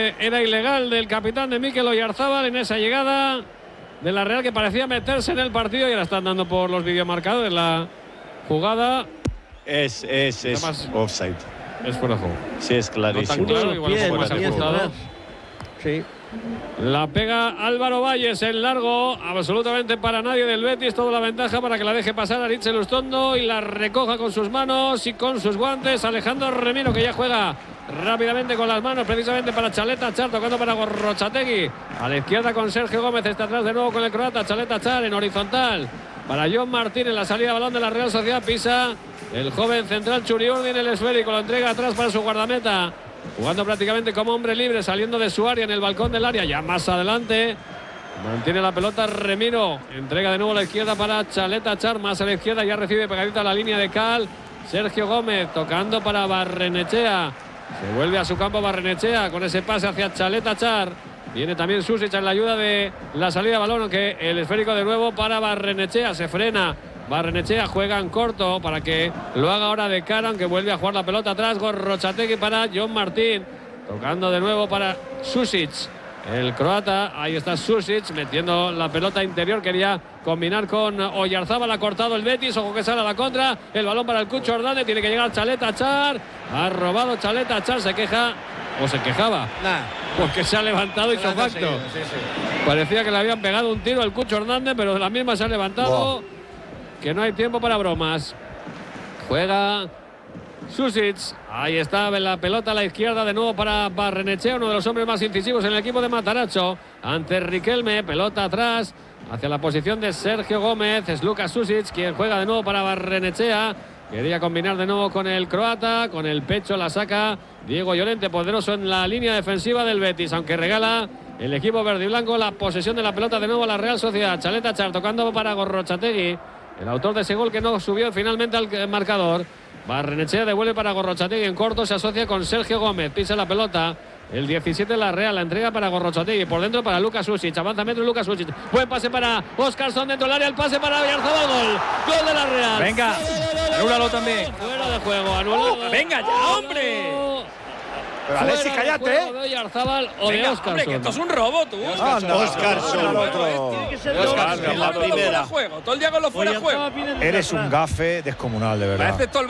pase era ilegal del capitán de Mikel Oyarzábal en esa llegada de la Real, que parecía meterse en el partido, y ahora están dando por los videomarcadores la jugada. Es offside. Es fuera de juego. Sí, es clarísimo. No claro, igual un poco más ajustado. Sí. La pega Álvaro Valles en largo, absolutamente para nadie del Betis, toda la ventaja para que la deje pasar Aritz Elustondo y la recoja con sus manos y con sus guantes Alejandro Remiro, que ya juega rápidamente con las manos, precisamente para Chaleta Char, tocando para Gorrochategui. A la izquierda con Sergio Gómez, está atrás de nuevo con el croata. Chaleta Char en horizontal para John Martín en la salida de balón de la Real Sociedad. Pisa el joven central Churiurdi en el esférico, lo entrega atrás para su guardameta, jugando prácticamente como hombre libre, saliendo de su área en el balcón del área, ya más adelante. Mantiene la pelota Remiro, entrega de nuevo a la izquierda para Chaleta Char, más a la izquierda, ya recibe pegadita la línea de Cal. Sergio Gómez tocando para Barrenechea, se vuelve a su campo Barrenechea con ese pase hacia Chaleta Char. Viene también Susic en la ayuda de la salida de balón, aunque el esférico de nuevo para Barrenechea, se frena. Barrenechea juega en corto para que lo haga ahora de cara, aunque vuelve a jugar la pelota atrás. Gorrochategui para John Martín, tocando de nuevo para Susic, el croata. Ahí está Susic metiendo la pelota interior, quería combinar con Oyarzábal, ha cortado el Betis, ojo que sale a la contra, el balón para el Cucho Hernández, tiene que llegar Chaleta Char, ha robado Chaleta Char, se queja, o se quejaba, porque se ha levantado ipso facto. Sí. Parecía que le habían pegado un tiro al Cucho Hernández, pero de la misma se ha levantado. Que no hay tiempo para bromas. Juega Susic. Ahí está la pelota a la izquierda de nuevo para Barrenechea, uno de los hombres más incisivos en el equipo de Matarazzo. Ante Riquelme, pelota atrás hacia la posición de Sergio Gómez. Es Lucas Susic quien juega de nuevo para Barrenechea. Quería combinar de nuevo con el croata, con el pecho la saca Diego Llorente, poderoso en la línea defensiva del Betis, aunque regala el equipo verde y blanco la posesión de la pelota de nuevo a la Real Sociedad. Chaleta Char tocando para Gorrochategui, el autor de ese gol que no subió finalmente al marcador. Barrenechea devuelve para Gorrochategui en corto, se asocia con Sergio Gómez, pisa la pelota. El 17 de la Real, la entrega para Gorrochategui, por dentro para Lucas Susic, avanza metro Lucas Susic, buen pase para Óscarson dentro del área, el pase para Oyarzábal, gol de la Real. Venga, anúlalo también. Fuera de juego, anulado. Venga ya, hombre. Pero Alexis, cállate, de Oyarzábal o de Óscarson. Hombre, que esto es un robo, tú. Óscarson. Óscarson, la primera. Todo el día con los fuera de juego. Eres un gafe descomunal, de verdad. Parece todo el